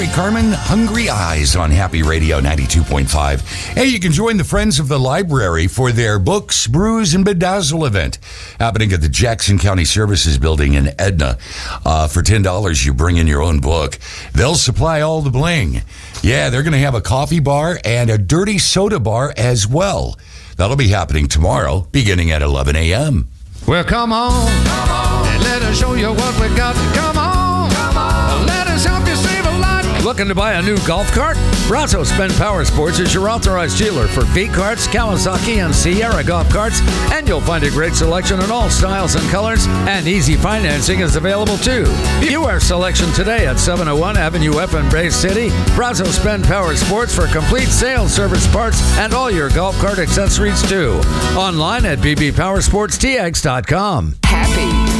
Larry Carmen, Hungry Eyes on Happy Radio 92.5. Hey, you can join the Friends of the Library for their Books, Brews, and Bedazzle event happening at the Jackson County Services Building in Edna. For $10, you bring in your own book. They'll supply all the bling. Yeah, they're going to have a coffee bar and a dirty soda bar as well. That'll be happening tomorrow, beginning at 11 a.m. Well, come on, and let us show you what we got. Come on, let us help you save a lot. Looking to buy a new golf cart? Brazos Bend Power Sports is your authorized dealer for V-Karts, Kawasaki, and Sierra golf carts, and you'll find a great selection in all styles and colors, and easy financing is available too. View our selection today at 701 Avenue F in Bay City. Brazos Bend Power Sports for complete sales, service, parts, and all your golf cart accessories too. Online at bbpowersportstx.com. Happy